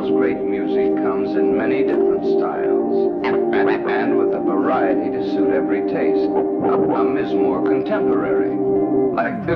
because great music comes in many different styles, and with a variety to suit every taste. Some is more contemporary, like this.